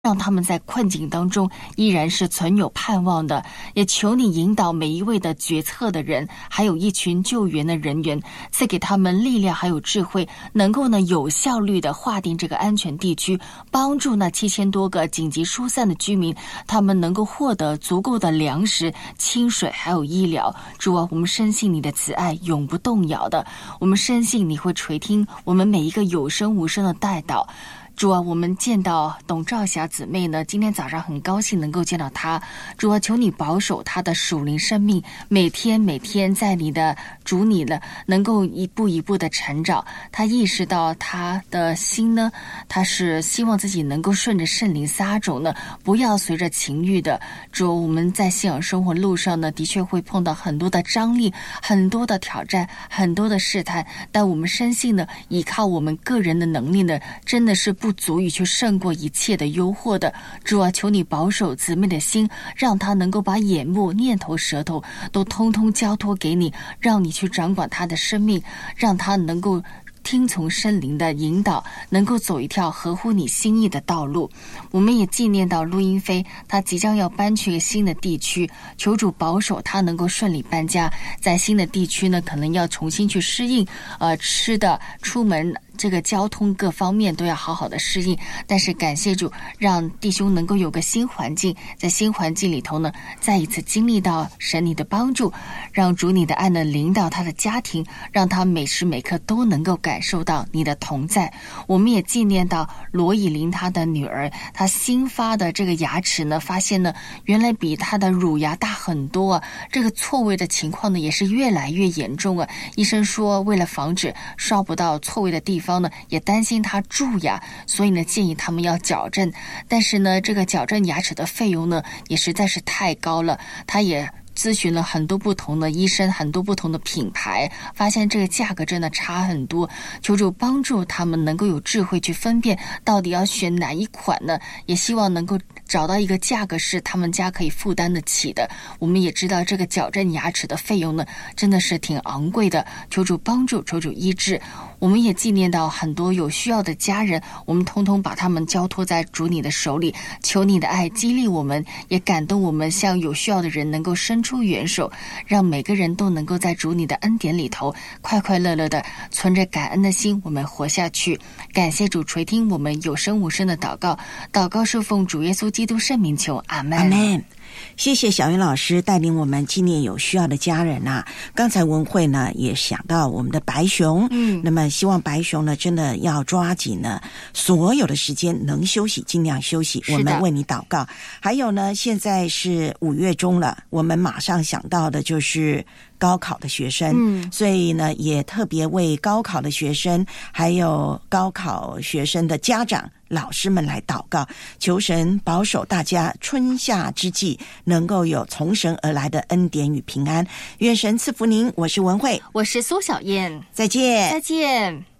让他们在困境当中依然是存有盼望的。也求你引导每一位的决策的人，还有一群救援的人员，赐给他们力量还有智慧，能够呢有效率的划定这个安全地区，帮助那7000多个紧急疏散的居民，他们能够获得足够的粮食、清水还有医疗。主啊，我们深信你的慈爱永不动摇的，我们深信你会垂听我们每一个有声无声的代祷。主啊，我们见到董兆霞姊妹呢，今天早上很高兴能够见到她。主啊，求你保守她的属灵生命，每天在你的主你呢，能够一步一步的成长。她意识到她的心呢，她是希望自己能够顺着圣灵撒种呢，不要随着情欲的。主啊，我们在信仰生活路上呢，的确会碰到很多的张力，很多的挑战，很多的试探，但我们深信呢，依靠我们个人的能力呢，真的是不足以去胜过一切的诱惑的。主啊，求你保守姊妹的心，让她能够把眼目、念头、舌头都通通交托给你，让你去掌管她的生命，让她能够听从圣灵的引导，能够走一条合乎你心意的道路。我们也纪念到陆英飞，他即将要搬去一个新的地区，求主保守他能够顺利搬家。在新的地区呢，可能要重新去适应吃的、出门这个交通各方面都要好好的适应。但是感谢主，让弟兄能够有个新环境，在新环境里头呢，再一次经历到神你的帮助，让主你的爱呢临到他的家庭，让他每时每刻都能够感受到你的同在。我们也纪念到罗以琳她的女儿，她新发的这个牙齿呢，发现呢原来比她的乳牙大很多啊。这个错位的情况呢也是越来越严重啊。医生说为了防止刷不到错位的地方呢，也担心她蛀牙，所以呢建议他们要矫正。但是呢这个矫正牙齿的费用呢也实在是太高了，她也咨询了很多不同的医生，很多不同的品牌，发现这个价格真的差很多。求主帮助他们能够有智慧去分辨到底要选哪一款呢，也希望能够找到一个价格是他们家可以负担得起的。我们也知道这个矫正牙齿的费用呢真的是挺昂贵的，求主帮助，求主医治。我们也纪念到很多有需要的家人，我们通通把他们交托在主你的手里，求你的爱激励我们，也感动我们，向有需要的人能够伸出援手，让每个人都能够在主你的恩典里头快快乐乐的存着感恩的心，我们活下去。感谢主垂听我们有声无声的祷告，祷告是奉主耶稣基督圣名求，阿们， 阿们。谢谢小云老师带领我们纪念有需要的家人啊。刚才文慧呢也想到我们的白熊，那么希望白熊呢真的要抓紧呢所有的时间能休息尽量休息，我们为你祷告。还有呢现在是5月中了，我们马上想到的就是高考的学生，所以呢也特别为高考的学生还有高考学生的家长老师们来祷告，求神保守大家春夏之际能够有从神而来的恩典与平安。愿神赐福您，我是文慧， 我是苏小燕， 再见， 再见。